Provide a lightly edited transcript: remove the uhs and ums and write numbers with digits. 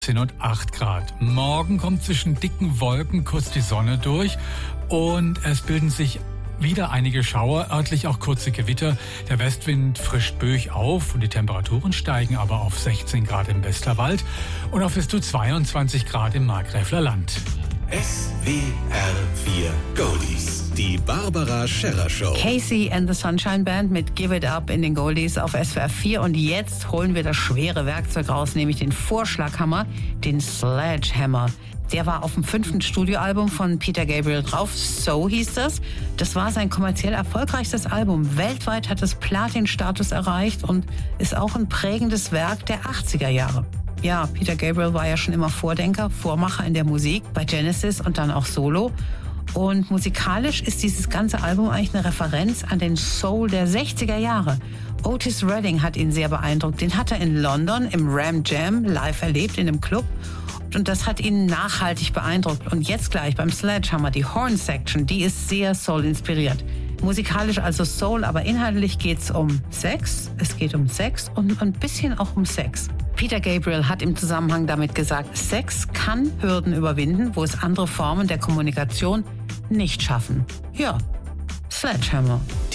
und 8 Grad. Morgen kommt zwischen dicken Wolken kurz die Sonne durch und es bilden sich wieder einige Schauer, örtlich auch kurze Gewitter. Der Westwind frischt böig auf und die Temperaturen steigen aber auf 16 Grad im Westerwald und auf bis zu 22 Grad im Markgräfler Land. SWR 4 Goldies. Die Barbara Scherrer Show. Casey and the Sunshine Band mit Give It Up in den Goldies auf SWR 4. Und jetzt holen wir das schwere Werkzeug raus, nämlich den Vorschlaghammer, den Sledgehammer. Der war auf dem 5. Studioalbum von Peter Gabriel drauf. So hieß das. Das war sein kommerziell erfolgreichstes Album. Weltweit hat es Platin-Status erreicht und ist auch ein prägendes Werk der 80er Jahre. Ja, Peter Gabriel war ja schon immer Vordenker, Vormacher in der Musik, bei Genesis und dann auch solo. Und musikalisch ist dieses ganze Album eigentlich eine Referenz an den Soul der 60er Jahre. Otis Redding hat ihn sehr beeindruckt. Den hat er in London im Ram Jam live erlebt in einem Club. Und das hat ihn nachhaltig beeindruckt. Und jetzt gleich beim Sledgehammer, die Horn Section, die ist sehr Soul-inspiriert. Musikalisch also Soul, aber inhaltlich geht's um Sex. Es geht um Sex und ein bisschen auch um Sex. Peter Gabriel hat im Zusammenhang damit gesagt, Sex kann Hürden überwinden, wo es andere Formen der Kommunikation nicht schaffen. Ja, Sledgehammer.